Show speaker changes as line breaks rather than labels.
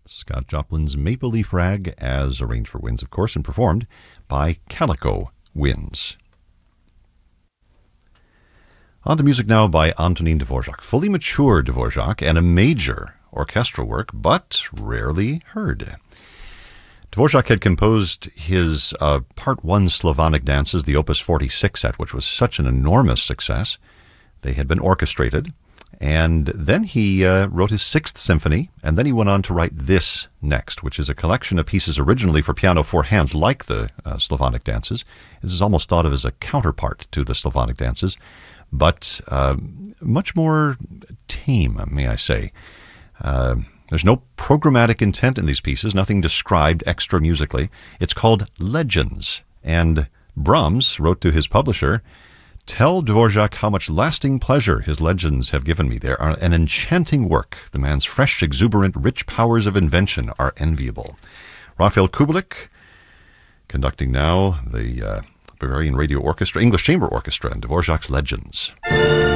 Scott Joplin's Maple Leaf Rag, as arranged for winds, of course, and performed by Calico Winds. On to music now by Antonin Dvorak. Fully mature Dvorak and a major orchestral work, but rarely heard. Dvorak had composed his Part 1 Slavonic dances, the Opus 46 set, which was such an enormous success. They had been orchestrated. And then he wrote his Sixth Symphony, and then he went on to write this next, which is a collection of pieces originally for piano four hands, like the Slavonic dances. This is almost thought of as a counterpart to the Slavonic dances, but much more tame, may I say. There's no programmatic intent in these pieces, nothing described extra musically. It's called Legends, and Brahms wrote to his publisher, "Tell Dvorak how much lasting pleasure his legends have given me. They are an enchanting work. The man's fresh, exuberant, rich powers of invention are enviable." Raphael Kubelik, conducting now the Bavarian Radio Orchestra, English Chamber Orchestra, and Dvorak's Legends.